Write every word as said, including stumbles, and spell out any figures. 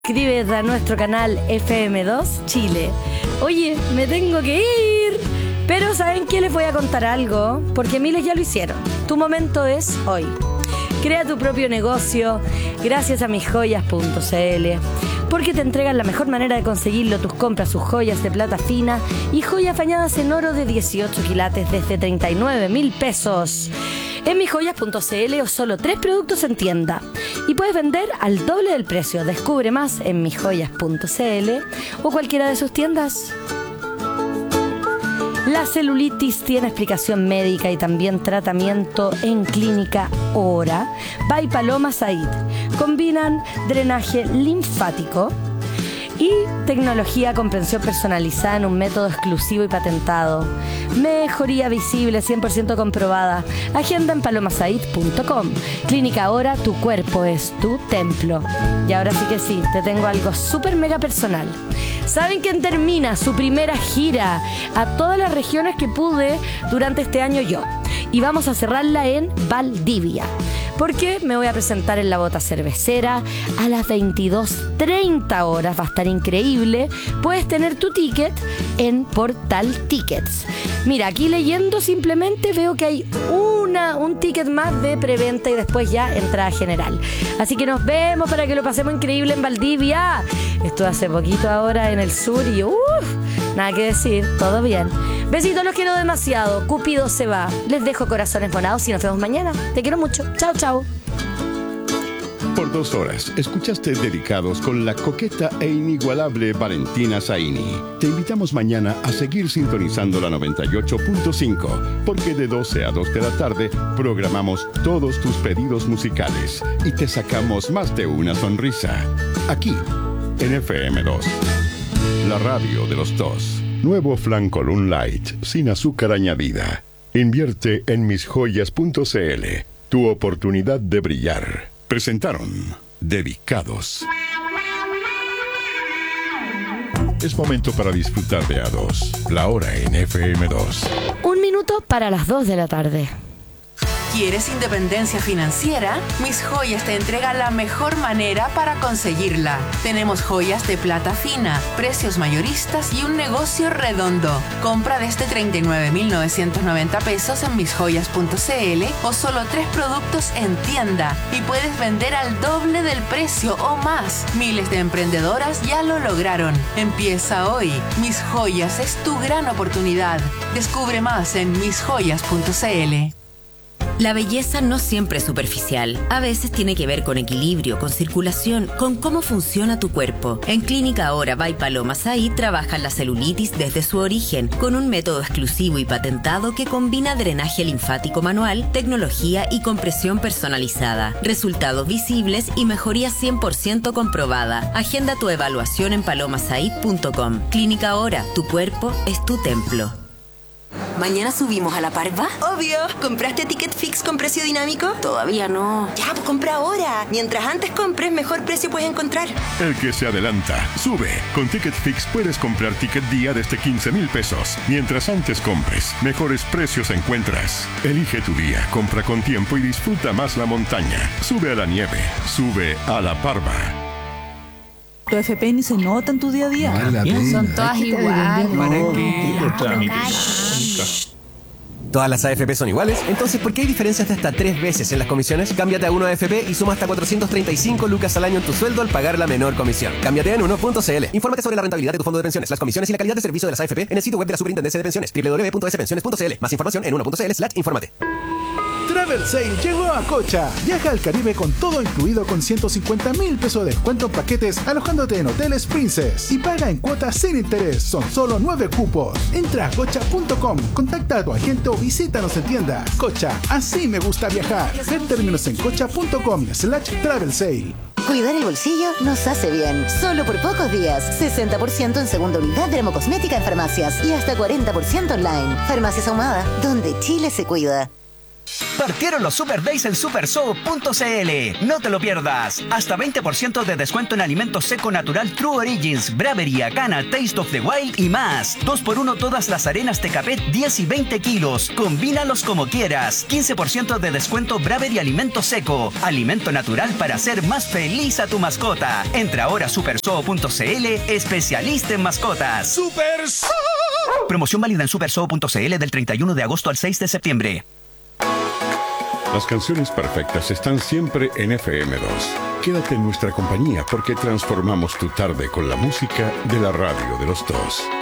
Suscríbete a nuestro canal F M dos Chile. Oye, me tengo que ir. Pero ¿saben qué? Les voy a contar algo, porque miles ya lo hicieron. Tu momento es hoy. Crea tu propio negocio gracias a mis joyas punto c l, porque te entregan la mejor manera de conseguirlo. Tus compras, sus joyas de plata fina y joyas bañadas en oro de dieciocho quilates desde treinta y nueve mil pesos. En mis joyas punto c l o solo tres productos en tienda y puedes vender al doble del precio. Descubre más en mis joyas punto c l o cualquiera de sus tiendas. La celulitis tiene explicación médica y también tratamiento en Clínica Hora by Paloma Said. Combinan drenaje linfático y tecnología con comprensión personalizada en un método exclusivo y patentado. Mejoría visible cien por ciento comprobada. Agenda en paloma said punto com. Clínica Hora, tu cuerpo es tu templo. Y ahora sí que sí, te tengo algo súper mega personal. ¿Saben quién termina su primera gira a todas las regiones que pude durante este año yo? Y vamos a cerrarla en Valdivia, porque me voy a presentar en la Bota Cervecera a las veintidós treinta horas. Va a estar increíble. Puedes tener tu ticket en Portal Tickets. Mira, aquí leyendo simplemente veo que hay una, un ticket más de preventa y después ya entrada general. Así que nos vemos para que lo pasemos increíble en Valdivia. Estuve hace poquito ahora en el sur y uff, nada que decir, todo bien. Besitos, los quiero demasiado. Cupido se va. Les dejo corazones morados y nos vemos mañana. Te quiero mucho. Chao, chao. Por dos horas, escuchaste Dedicados con la coqueta e inigualable Valentina Zaini. Te invitamos mañana a seguir sintonizando la noventa y ocho punto cinco, porque de doce a dos de la tarde programamos todos tus pedidos musicales y te sacamos más de una sonrisa. Aquí, en F M dos. La radio de los dos. Nuevo Flan Column Light, sin azúcar añadida. Invierte en mis joyas punto c l. Tu oportunidad de brillar. Presentaron Dedicados. Es momento para disfrutar de A dos. La hora en F M dos. Un minuto para las dos de la tarde. ¿Quieres independencia financiera? Mis Joyas te entrega la mejor manera para conseguirla. Tenemos joyas de plata fina, precios mayoristas y un negocio redondo. Compra desde treinta y nueve mil novecientos noventa pesos en mis joyas punto c l o solo tres productos en tienda y puedes vender al doble del precio o más. Miles de emprendedoras ya lo lograron. Empieza hoy. Mis Joyas es tu gran oportunidad. Descubre más en mis joyas punto c l. La belleza no siempre es superficial. A veces tiene que ver con equilibrio, con circulación, con cómo funciona tu cuerpo. En Clínica Hora by Paloma Said trabajan la celulitis desde su origen, con un método exclusivo y patentado que combina drenaje linfático manual, tecnología y compresión personalizada. Resultados visibles y mejoría cien por ciento comprobada. Agenda tu evaluación en paloma said punto com. Clínica Hora, tu cuerpo es tu templo. ¿Mañana subimos a la parva? Obvio. ¿Compraste Ticket Fix con precio dinámico? Todavía no. Ya, pues compra ahora. Mientras antes compres, mejor precio puedes encontrar. El que se adelanta, sube. Con Ticket Fix puedes comprar ticket día desde quince mil pesos. Mientras antes compres, mejores precios encuentras. Elige tu día, compra con tiempo y disfruta más la montaña. Sube a la nieve, sube a la parva. Tu F P ni se nota en tu día a día. Vale, Son todas iguales. ¿Para qué? ¿Todas las A F P son iguales? Entonces, ¿por qué hay diferencias de hasta tres veces en las comisiones? Cámbiate a uno A F P y suma hasta cuatrocientos treinta y cinco lucas al año en tu sueldo al pagar la menor comisión. Cámbiate en uno punto c l. Infórmate sobre la rentabilidad de tu fondo de pensiones, las comisiones y la calidad de servicio de las A F P en el sitio web de la Superintendencia de Pensiones, doble u doble u doble u punto s pensiones punto c l. Más información en uno punto c l slash infórmate. Travel Sale llegó a Cocha. Viaja al Caribe con todo incluido con ciento cincuenta mil pesos de descuento en paquetes alojándote en hoteles Princess y paga en cuotas sin interés. Son solo nueve cupos. Entra a cocha punto com, contacta a tu agente o visítanos en tienda. Cocha, así me gusta viajar. Ver términos en cocha punto com slash travel sale. Cuidar el bolsillo nos hace bien. Solo por pocos días. sesenta por ciento en segunda unidad de dermocosmética en farmacias y hasta cuarenta por ciento online. Farmacias Ahumada, donde Chile se cuida. Partieron los Super Days en supersoo punto c l. No te lo pierdas. Hasta veinte por ciento de descuento en alimentos seco natural True Origins, Bravery, Acana, Taste of the Wild y más. dos por uno todas las arenas Tecapet diez y veinte kilos. Combínalos como quieras. quince por ciento de descuento Bravery Alimento Seco. Alimento natural para hacer más feliz a tu mascota. Entra ahora a supersoo punto c l, especialista en mascotas. ¡Supersoo! Promoción válida en supersoo punto c l del treinta y uno de agosto al seis de septiembre. Las canciones perfectas están siempre en F M dos. Quédate en nuestra compañía porque transformamos tu tarde con la música de la radio de los dos.